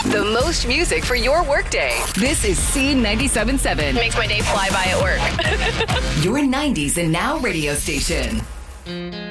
The most music for your workday. This is C97.7. Makes my day fly by at work. Your 90s and now radio station.